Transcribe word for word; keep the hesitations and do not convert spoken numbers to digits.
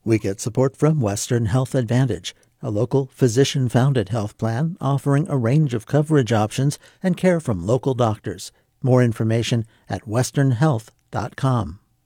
We get support from Western Health Advantage, a local physician-founded health plan offering a range of coverage options and care from local doctors. More information at western health dot com.